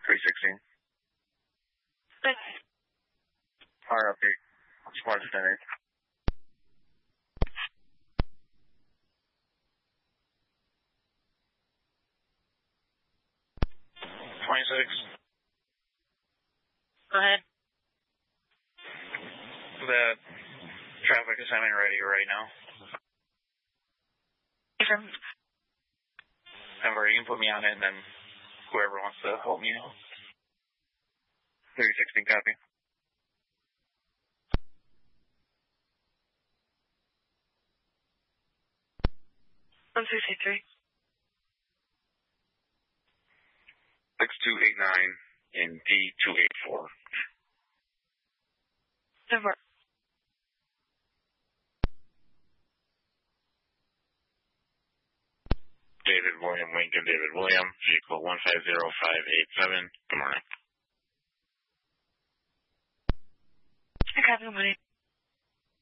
316. Fire update. Smart Center. 26. Go ahead. The traffic is coming ready right now. From Remember, you can put me on it, and then whoever wants to help me out. 316, copy. One 363. 6289 in D284. Number. David William Lincoln, David William, vehicle 150587. Good morning. I got the money.